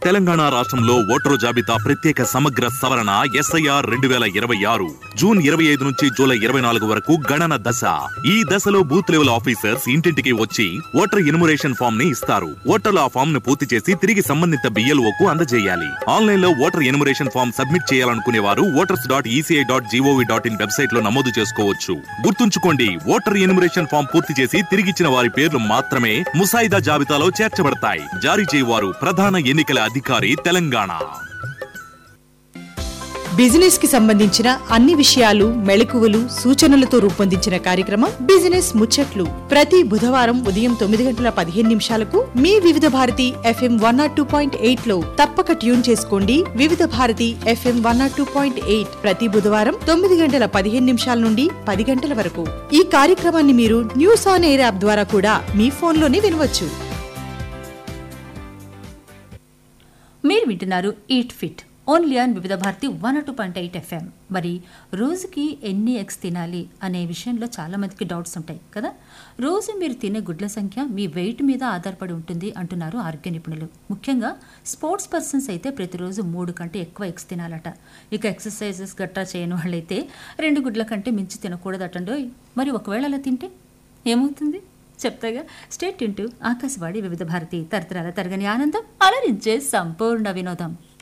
తెలంగాణ రాష్ట్రంలో ఓటరు జాబితా ప్రత్యేక సమగ్ర సవరణ SIR 2026 జూన్ 25 నుంచి జూలై 24 వరకు గణన దశ. ఈ దశలో బూత్ లెవెల్ ఆఫీసర్స్ ఇంటింటికి వచ్చి ఓటర్ ఎన్యుమరేషన్ ఫామ్ ని ఇస్తారు. ఓటర్లు ఆ ఫామ్ ను పూర్తి చేసి తిరిగి సంబంధిత BLO కు అందజేయాలి. ఆన్లైన్ లో ఓటర్ ఎన్యుమరేషన్ ఫామ్ సబ్మిట్ చేయాలనుకునే వారు voters.eci.gov.in వెబ్సైట్ లో నమోదు చేసుకోవచ్చు. గుర్తుంచుకోండి, ఓటర్ ఎన్యుమరేషన్ ఫామ్ పూర్తి చేసి తిరిగిచ్చిన వారి పేర్లు మాత్రమే ముసాయిదా జాబితాలో చేర్చబడతాయి. జారీ చేయవారు ప్రధాన ఎన్నికల అధికారి, తెలంగాణ. బిజినెస్ కి సంబంధించిన అన్ని విషయాలు, మెళకువలు, సూచనలతో రూపొందించిన కార్యక్రమం బిజినెస్ ముచ్చట్లు. ప్రతి బుధవారం ఉదయం 9:15 మీ వివిధ భారతి FM 102.8 లో తప్పక ట్యూన్ చేసుకోండి. వివిధ భారతి FM 102.8 ప్రతి బుధవారం 9:15 నుండి 10 గంటల వరకు. ఈ కార్యక్రమాన్ని మీరు న్యూస్ ఆన్ ఎయిర్ యాప్ ద్వారా కూడా మీ ఫోన్లోనే వినవచ్చు. మీరు వింటున్నారు ఈట్ ఫిట్ ఓన్లీ ఆన్ వివిధ భారతి 102.8 FM. మరి రోజుకి ఎన్ని ఎగ్స్ తినాలి అనే విషయంలో చాలా మందికి డౌట్స్ ఉంటాయి కదా. రోజు మీరు తినే గుడ్ల సంఖ్య మీ వెయిట్ మీద ఆధారపడి ఉంటుంది అంటున్నారు ఆరోగ్య నిపుణులు. ముఖ్యంగా స్పోర్ట్స్ పర్సన్స్ అయితే ప్రతిరోజు 3 కంటే ఎక్కువ ఎగ్స్ తినాలట. ఇక ఎక్సర్సైజెస్ గట్రా చేయని వాళ్ళైతే 2 గుడ్ల కంటే మించి తినకూడదటండోయ్. మరి ఒకవేళ అలా తింటే ఏమవుతుంది చెప్తాగా. స్టేట్ ఇంటూ ఆకాశవాణి వివిధ భారతి, తరతరాల తరగని ఆనందం, అలరించే సంపూర్ణ వినోదం.